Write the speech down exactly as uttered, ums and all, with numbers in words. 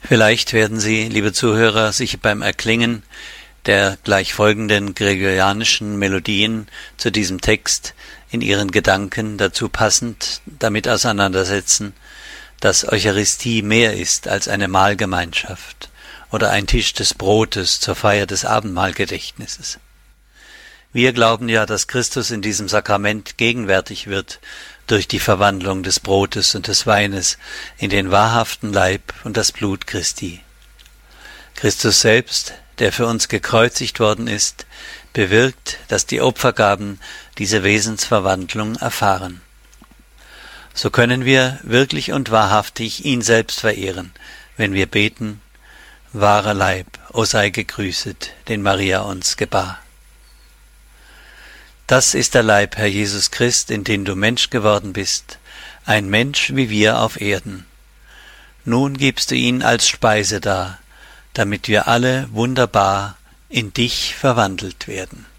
Vielleicht werden Sie, liebe Zuhörer, sich beim Erklingen der gleich folgenden gregorianischen Melodien zu diesem Text in Ihren Gedanken dazu passend damit auseinandersetzen, dass Eucharistie mehr ist als eine Mahlgemeinschaft oder ein Tisch des Brotes zur Feier des Abendmahlgedächtnisses. Wir glauben ja, dass Christus in diesem Sakrament gegenwärtig wird durch die Verwandlung des Brotes und des Weines in den wahrhaften Leib und das Blut Christi. Christus selbst, der für uns gekreuzigt worden ist, bewirkt, dass die Opfergaben diese Wesensverwandlung erfahren. So können wir wirklich und wahrhaftig ihn selbst verehren, wenn wir beten: Wahrer Leib, o sei gegrüßet, den Maria uns gebar. Das ist der Leib, Herr Jesus Christ, in den du Mensch geworden bist, ein Mensch wie wir auf Erden. Nun gibst du ihn als Speise dar, damit wir alle wunderbar in dich verwandelt werden.